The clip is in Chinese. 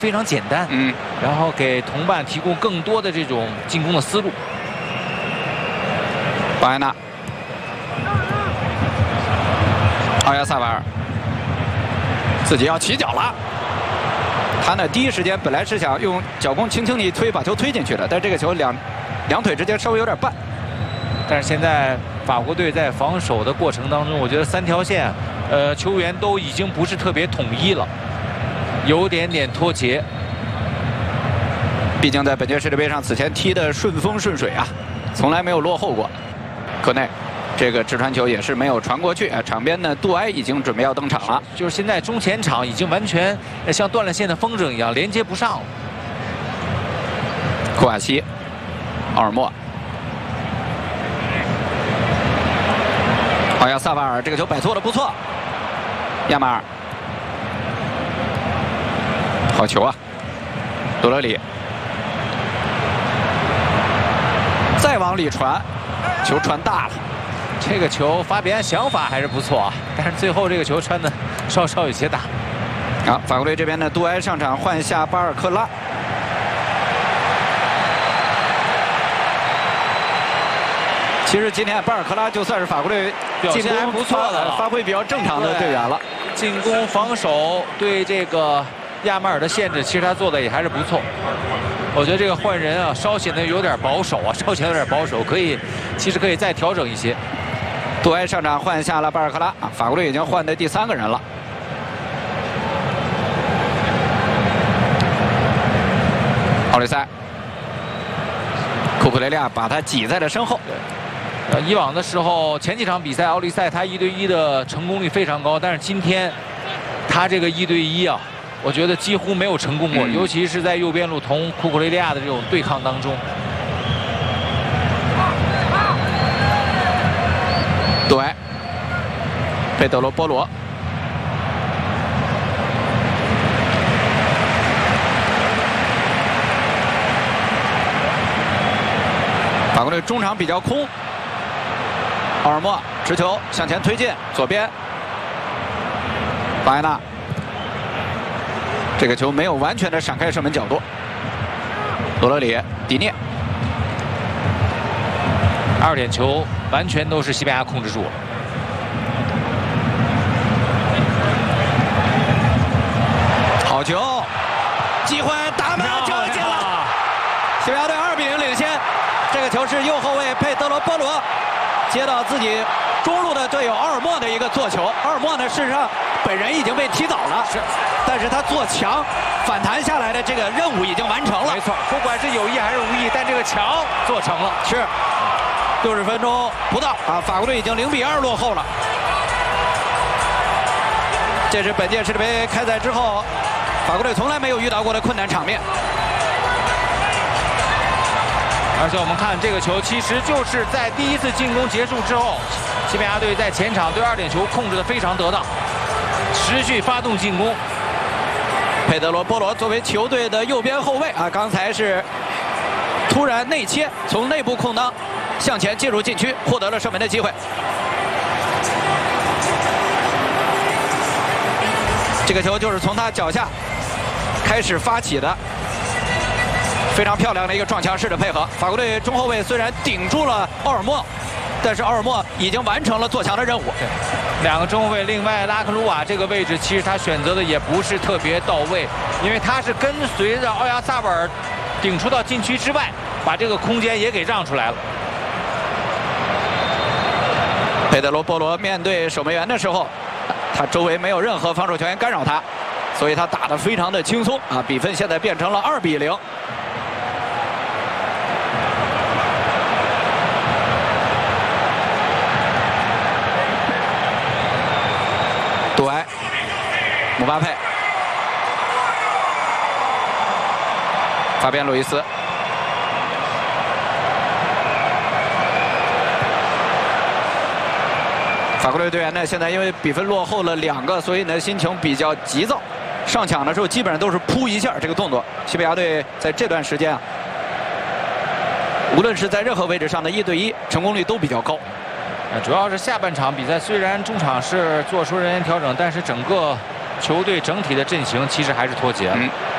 非常简单，然后给同伴提供更多的这种进攻的思路。 巴埃纳，奥亚萨瓦尔自己要起脚了。他呢，第一时间本来是想用脚弓轻轻地一推，把球推进去的，但这个球两腿之间稍微有点绊。 但是现在法国队在防守的过程当中，我觉得3条线，球员都已经不是特别统一了，有点脱节。 毕竟在本届世界杯上，此前踢的顺风顺水啊，从来没有落后过。科内，这个直传球也是没有传过去啊。场边呢，杜埃已经准备要登场了， 就是现在中前场已经完全像断了线的风筝一样连接不上了。 库瓦西，奥尔莫，奥亚萨瓦尔这个球摆脱的不错，亚马尔，好球啊，多勒里，再往里传。球传大了， 这个球法比安想法还是不错啊，但是最后这个球传的稍稍有些大。 好，法国队这边呢，杜埃上场换下巴尔克拉。其实今天巴尔克拉就算是法国队表现还不错的， 发挥比较正常的队员了。 进攻、防守对这个亚马尔的限制，其实他做的也还是不错。我觉得这个换人啊，稍显得有点保守啊，其实可以再调整一些。 杜埃上场换下了巴尔克拉啊，法国队已经换的第3个人了。奥利塞，库库雷利亚把他挤在了身后。 以往的时候，前几场比赛奥利塞他1对1的成功率非常高，但是今天他这个1对1啊。我觉得几乎没有成功过，尤其是在右边路同库库雷利亚的这种对抗当中。 杜埃，佩德罗·波罗，法国队中场比较空，奥尔莫持球向前推进，左边，巴埃纳。这个球没有完全的闪开射门角度，罗勒里、迪涅 ，2点球完全都是西班牙控制住了。 好球，机会打门，球进了！西班牙队2比0领先。这个球是右后卫佩德罗·波罗接到自己中路的队友奥尔莫的一个做球。奥尔莫呢，事实上本人已经被踢倒了，但是他做墙反弹下来的这个任务已经完成了。 没错，不管是有意还是无意，但这个墙做成了。 是，60分钟不到啊，法国队已经0比2落后了。这是本届世界杯开赛之后，法国队从来没有遇到过的困难场面。 而且我们看这个球，其实就是在第1次进攻结束之后，西班牙队在前场对2点球控制得非常得当，持续发动进攻。 佩德罗·波罗作为球队的右边后卫啊，刚才是突然内切，从内部空当向前进入禁区，获得了射门的机会。这个球就是从他脚下开始发起的。非常漂亮的一个撞墙式的配合，法国队中后卫虽然顶住了奥尔莫，但是奥尔莫已经完成了做墙的任务。 2个中后卫，另外拉克鲁瓦这个位置，其实他选择的也不是特别到位，因为他是跟随着奥亚萨瓦尔顶出到禁区之外，把这个空间也给让出来了。 佩德罗·波罗面对守门员的时候，他周围没有任何防守球员干扰他，所以他打得非常的轻松啊！比分现在变成了2比0。杜埃、姆巴佩、法边·路易斯、法国队队员呢，现在因为比分落后了2个，所以呢心情比较急躁。上抢的时候基本上都是扑一下这个动作。西班牙队在这段时间啊，无论是在任何位置上的1对1成功率都比较高。 主要是下半场比赛，虽然中场是做出人员调整，但是整个球队整体的阵型其实还是脱节了。